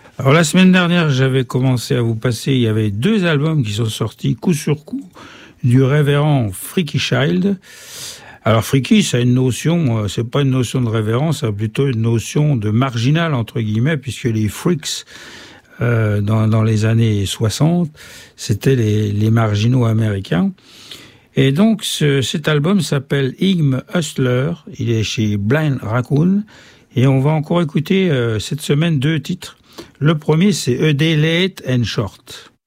Alors la semaine dernière, j'avais commencé à vous passer, il y avait 2 albums qui sont sortis coup sur coup du révérend Freaky Child. Alors Freaky, ça a une notion, c'est pas une notion de révérence, c'est plutôt une notion de marginal entre guillemets, puisque les freaks dans les années 60, c'était les marginaux américains. Et donc cet album s'appelle Igm Hustler, il est chez Blind Raccoon, et on va encore écouter cette semaine 2 titres. Le premier, c'est A Day Late and Short.